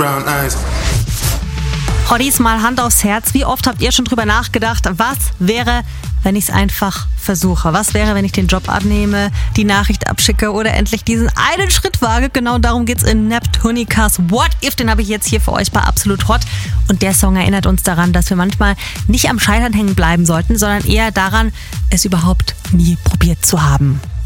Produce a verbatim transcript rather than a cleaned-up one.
brown eyes. Hotties, mal Hand aufs Herz. Wie oft habt ihr schon drüber nachgedacht, was wäre, wenn ich es einfach versuche? Was wäre, wenn ich den Job abnehme, die Nachricht abschicke oder endlich diesen einen Schritt wage? Genau darum geht's in Neptunicas What If. Den habe ich jetzt hier für euch bei Absolut Hot. Und der Song erinnert uns daran, dass wir manchmal nicht am Scheitern hängen bleiben sollten, sondern eher daran, es überhaupt nie probiert zu haben.